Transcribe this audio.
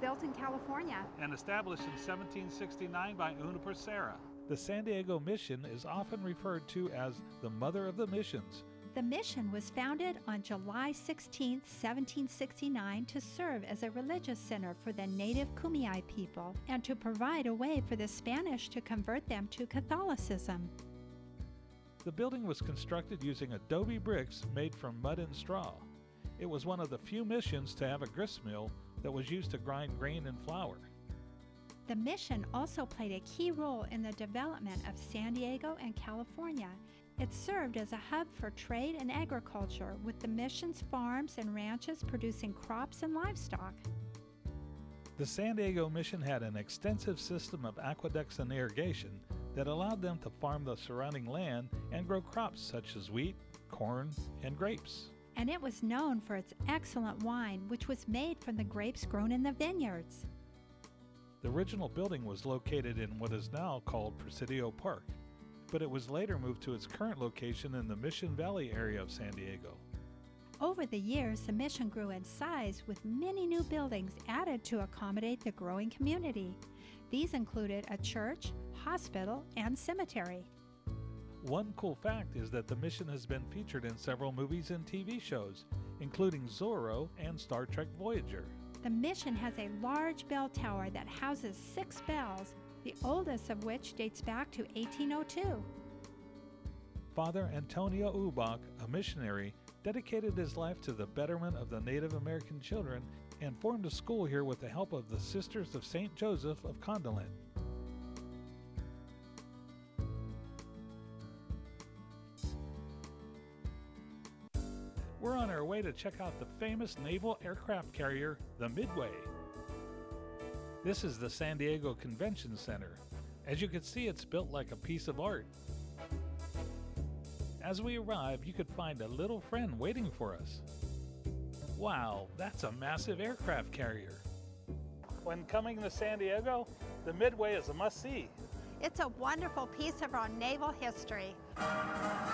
built in California and established in 1769 by Una Persera. The San Diego Mission is often referred to as the Mother of the Missions. The mission was founded on July 16, 1769 to serve as a religious center for the native Kumeyaay people and to provide a way for the Spanish to convert them to Catholicism. The building was constructed using adobe bricks made from mud and straw. It was one of the few missions to have a grist mill that was used to grind grain and flour. The mission also played a key role in the development of San Diego and California. It served as a hub for trade and agriculture, with the mission's farms and ranches producing crops and livestock. The San Diego Mission had an extensive system of aqueducts and irrigation that allowed them to farm the surrounding land and grow crops such as wheat, corn, and grapes. And it was known for its excellent wine, which was made from the grapes grown in the vineyards. The original building was located in what is now called Presidio Park, but it was later moved to its current location in the Mission Valley area of San Diego. Over the years, the mission grew in size with many new buildings added to accommodate the growing community. These included a church, hospital, and cemetery. One cool fact is that the mission has been featured in several movies and TV shows, including Zorro and Star Trek Voyager. The mission has a large bell tower that houses 6 bells, the oldest of which dates back to 1802. Father Antonio Ubach, a missionary, dedicated his life to the betterment of the Native American children and formed a school here with the help of the Sisters of St. Joseph of Condolet. We're on our way to check out the famous naval aircraft carrier, the Midway. This is the San Diego Convention Center. As you can see, it's built like a piece of art. As we arrive, you could find a little friend waiting for us. Wow, that's a massive aircraft carrier. When coming to San Diego, the Midway is a must-see. It's a wonderful piece of our naval history.